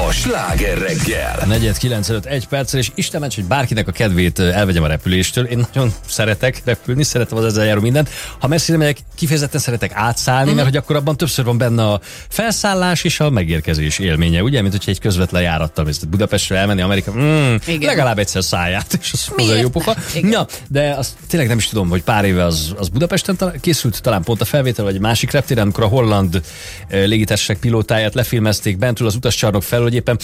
a Sláger reggel. 4:95 1 perccel, és Isten ments, hogy bárkinek a kedvét elvegyem a repüléstől. Én nagyon szeretek repülni, szeretem az ezzel járó mindent. Ha messzire megyek, kifejezetten szeretek átszállni, mert hogy akkor abban többször van benne a felszállás és a megérkezés élménye, ugye? Mint hogyha egy közvetlen járattal mész Budapestre elmenni, Amerika, legalább egyszer szállját, és az a jó pofa. Ja, de azt tényleg nem is tudom, hogy pár éve az Budapesten készült, talán pont a felvétel, vagy egy másik reptéren, amikor a holland légitársaság pilótáját lefilmezték bentről az utascsarnok felől, hogy éppen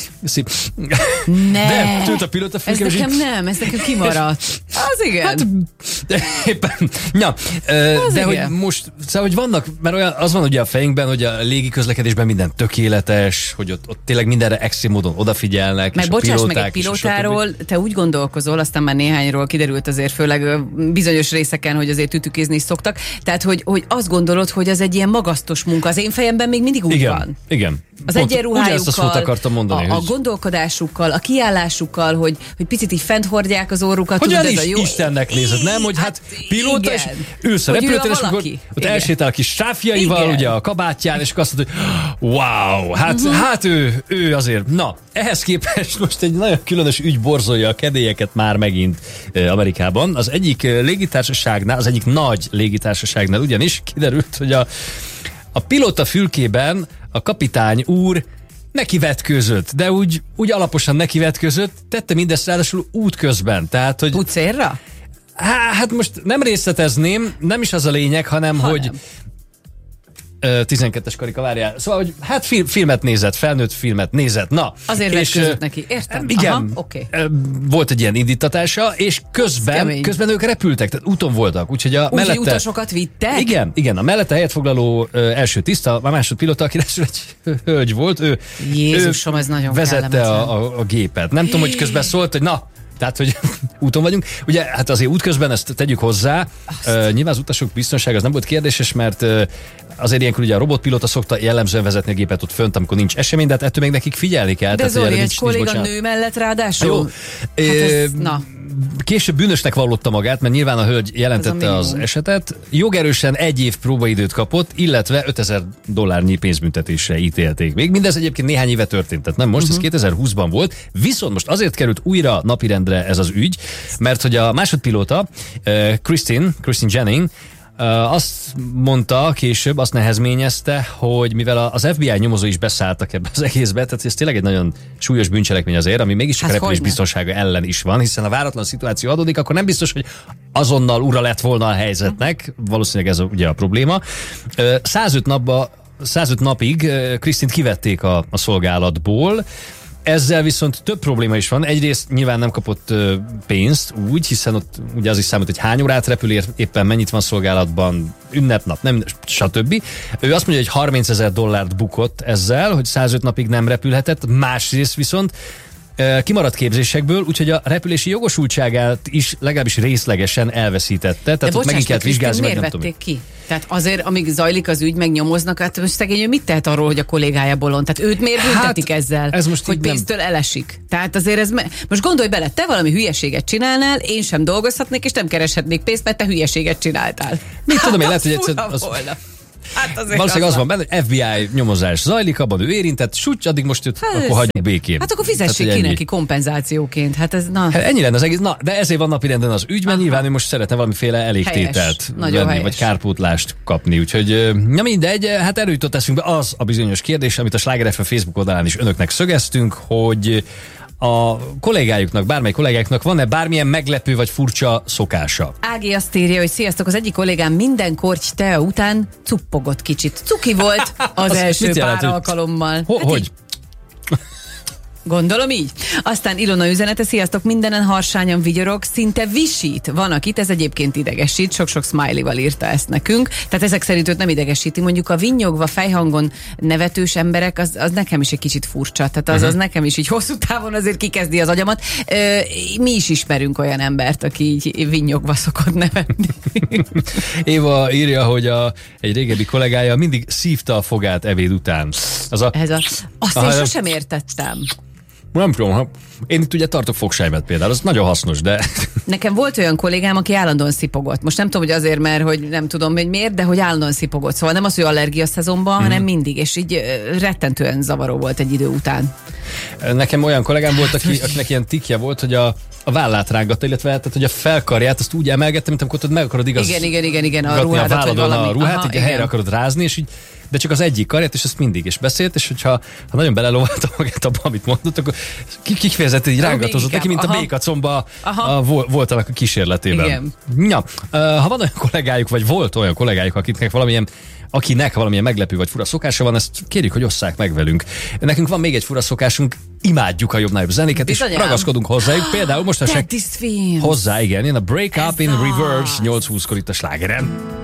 de tűnt a pilóta fülke. Ez nekem nem, ez nekem kimaradt. Az igen. Hát, éppen. Ja, de hogy most, szóval, hogy vannak, mert olyan, az van ugye a fejünkben, hogy a légi közlekedésben minden tökéletes, hogy ott tényleg mindenre extrém módon odafigyelnek. Meg bocsáss meg, egy pilótáról, te úgy gondolkozol, aztán már néhányról kiderült azért, főleg bizonyos részeken, hogy azért tütükézni is szoktak. Tehát, hogy azt gondolod, hogy az egy ilyen magasztos munka. Az én fejemben még mindig úgy van. Igen. Az egyenruhájukkal, a gondolkodásukkal, a kiállásukkal, hogy picit így fent hordják az orrukat. Hogy ez a jó Istennek nézed, nem? Hogy hát pilóta, és ülsz a repülőtéren, és akkor ott elsétál a kis sáfjaival, ugye a kabátján, és azt mondod, hogy wow, hát ő azért. Na, ehhez képest most egy nagyon különös ügy borzolja a kedélyeket már megint Amerikában. Az egyik légitársaságnál, az egyik nagy légitársaságnál ugyanis kiderült, hogy a pilóta fülkében a kapitány úr nekivetközött, de úgy alaposan nekivetközött, tette mindezt ráadásul útközben. Tehát, hogy... Pucérra? Hát most nem részletezném, nem is az a lényeg, hanem hogy 12-es karika, várjál. Szóval, hogy hát filmet nézett, felnőtt filmet nézett, na. Azért vetközött neki, értem? Igen, aha, okay. Volt egy ilyen indítatása, és közben ők repültek, tehát úton voltak, úgyhogy a mellette... Úgy, utasokat vittek? Igen, a mellette helyet foglaló első tiszta, a másodpilóta, aki egy hölgy volt, Jézusom, ez nagyon vezette a gépet. Nem tudom, hogy közben szólt, hogy na, tehát, hogy úton vagyunk. Ugye, hát azért útközben ezt tegyük hozzá. Nyilván az utasok biztonsága az nem volt kérdéses, mert azért ilyenkor ugye a robotpilóta szokta jellemzően vezetni a gépet ott fönt, amikor nincs esemény, de hát ettől még nekik figyelni kell. De Zoli, egy kolléga nő mellett ráadásul? Jó. Hát Később bűnösnek vallotta magát, mert nyilván a hölgy jelentette az esetet. Jogerősen 1 év próbaidőt kapott, illetve $5000 pénzbüntetésre ítélték. Még mindez egyébként néhány éve történt, tehát nem most, ez 2020-ban volt. Viszont most azért került újra napirendre ez az ügy, mert hogy a másodpilóta, Christine Jennings, azt mondta később, azt nehezményezte, hogy mivel az FBI nyomozó is beszálltak ebbe az egészbe, tehát ez tényleg egy nagyon súlyos bűncselekmény azért, ami mégis csak a repülés biztonsága ellen is van, hiszen a váratlan szituáció adódik, akkor nem biztos, hogy azonnal ura lett volna a helyzetnek, valószínűleg ez ugye a probléma. 105 napig Christint kivették a szolgálatból. Ezzel viszont több probléma is van. Egyrészt nyilván nem kapott pénzt úgy, hiszen ott ugye az is számolt, hogy hány órát repül, éppen mennyit van szolgálatban, ünnepnap, nem, stb. Ő azt mondja, hogy $30,000 bukott ezzel, hogy 105 napig nem repülhetett. Másrészt viszont kimaradt képzésekből, úgyhogy a repülési jogosultságát is legalábbis részlegesen elveszítette. Tehát ott megint kellett vizsgálni, miért vették ki? Tehát azért, amíg zajlik az ügy, megnyomoznak, hát most szegény, mit tehet arról, hogy a kollégája bolond? Tehát őt miért büntetik ezzel, ez most hogy pénztől elesik? Tehát azért ez... Most gondolj bele, te valami hülyeséget csinálnál, én sem dolgozhatnék, és nem kereshetnék pénzt, mert te hülyeséget csináltál. Mit tudom én, lehet, hogy egyszer... Hát valószínűleg az van benne, FBI nyomozás zajlik, abban ő érintett, súcs, addig most őt akkor hagyjuk békén. Hát akkor fizessék ki neki kompenzációként. Hát ez na. Hát ennyi lenne az egész. Na, de ezért van napirenden az ügy, mert nyilván ő most szeretne valamiféle elégtételt venni, vagy kárpótlást kapni. Úgyhogy, na mindegy, hát erőjutott eszünkbe az a bizonyos kérdés, amit a Sláger FM Facebook oldalán is önöknek szögeztünk, hogy a kollégájuknak, bármely kollégáknak van-e bármilyen meglepő vagy furcsa szokása? Ági azt írja, hogy sziasztok, az egyik kollégám minden korty tea után cuppogott kicsit. Cuki volt az első pár alkalommal. Hogy? Gondolom így. Aztán Ilona üzenete, sziasztok, mindenen harsányan vigyorog, szinte visít. Van akit, ez egyébként idegesít, sok-sok smiley-val írta ezt nekünk. Tehát ezek szerint őt nem idegesíti. Mondjuk a vinnyogva fejhangon nevetős emberek, az nekem is egy kicsit furcsa. Tehát az nekem is így hosszú távon azért kikezdi az agyamat. Mi is ismerünk olyan embert, aki így vinnyogva szokott nevetni. Éva írja, hogy egy régebbi kollégája mindig szívta a fogát ebéd után. Azt én sosem értettem. Nem tudom, én itt ugye tartok fogsájmet például, az nagyon hasznos, de... Nekem volt olyan kollégám, aki állandóan szipogott. Most nem tudom, hogy azért, mert hogy nem tudom, hogy miért, de hogy állandóan szipogott. Szóval nem az, hogy allergia szezonban, hanem mindig, és így rettentően zavaró volt egy idő után. Nekem olyan kollégám volt, akinek ilyen tikje volt, hogy a vállát rángatta, illetve tehát, hogy a felkarját azt úgy emelgette, mint amikor meg akarod igen, a ruhádat, vagy valami. A ruhát, így helyre akarod rázni, és így, de csak az egyik karját, és ezt mindig is beszélt, és hogyha nagyon belelovalta magát abban, amit mondott, akkor kifejezetten így rángatózott neki, mint a békacomba volt annak a kísérletében. Igen. Ja, ha van olyan kollégájuk, vagy volt olyan kollégájuk, akinek valamilyen meglepő vagy fura szokása van, ezt kérjük, hogy osszák meg velünk. Nekünk van még egy fura szokásunk, imádjuk a jobb-nagyobb zenéket, és ragaszkodunk hozzájuk. Például most hozzá, igen, én a Break Up in Reverse 8:20-kor itt a slágeren.